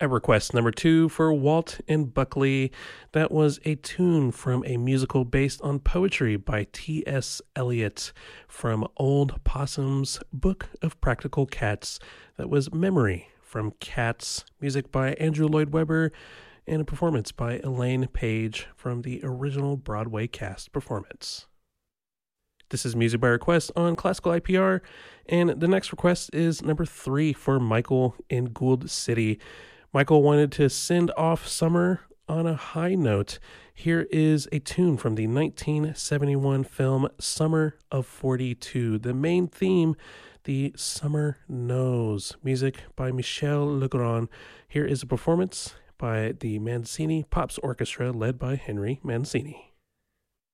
At request number 2 for Walt and Buckley, that was a tune from a musical based on poetry by T.S. Eliot from Old Possum's Book of Practical Cats. That was Memory from Cats, music by Andrew Lloyd Webber, and a performance by Elaine Page from the original Broadway cast performance. This is Music by Request on Classical IPR, and the next request is number 3 for Michael in Gould City. Michael wanted to send off summer on a high note. Here is a tune from the 1971 film Summer of 42. The main theme, the Summer Knows, music by Michel Legrand. Here is a performance by the Mancini Pops Orchestra led by Henry Mancini.